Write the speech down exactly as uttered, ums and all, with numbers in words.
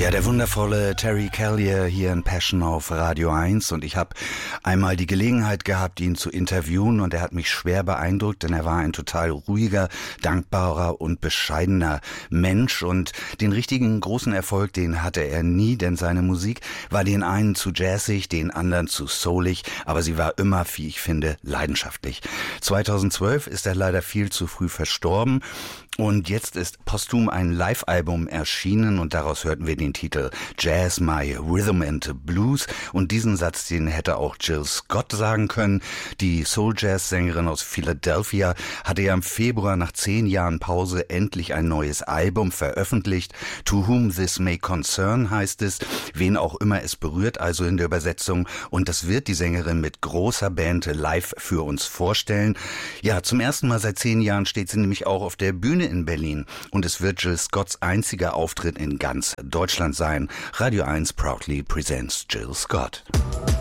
Ja, der wundervolle Terry Callier hier in Passion auf Radio eins, und ich habe einmal die Gelegenheit gehabt, ihn zu interviewen, und er hat mich schwer beeindruckt, denn er war ein total ruhiger, dankbarer und bescheidener Mensch, und den richtigen großen Erfolg, den hatte er nie, denn seine Musik war den einen zu jazzig, den anderen zu soulig, aber sie war immer, wie ich finde, leidenschaftlich. zweitausendzwölf ist er leider viel zu früh verstorben. Und jetzt ist posthum ein Live-Album erschienen, und daraus hörten wir den Titel Jazz, My Rhythm and Blues. Und diesen Satz, den hätte auch Jill Scott sagen können. Die Soul-Jazz-Sängerin aus Philadelphia hatte ja im Februar nach zehn Jahren Pause endlich ein neues Album veröffentlicht. To Whom This May Concern heißt es, wen auch immer es berührt, also in der Übersetzung. Und das wird die Sängerin mit großer Band live für uns vorstellen. Ja, zum ersten Mal seit zehn Jahren steht sie nämlich auch auf der Bühne in Berlin, und es wird Jill Scotts einziger Auftritt in ganz Deutschland sein. Radio eins proudly presents Jill Scott.